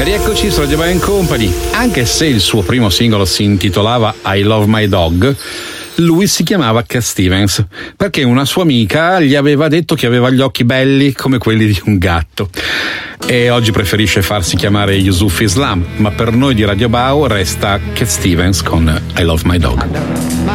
Rieccoci su Radio Band Company. Anche se il suo primo singolo si intitolava I Love My Dog, lui si chiamava Cat Stevens perché una sua amica gli aveva detto che aveva gli occhi belli come quelli di un gatto. E oggi preferisce farsi chiamare Yusuf Islam, ma per noi di Radio Bau resta Cat Stevens con I Love My Dog.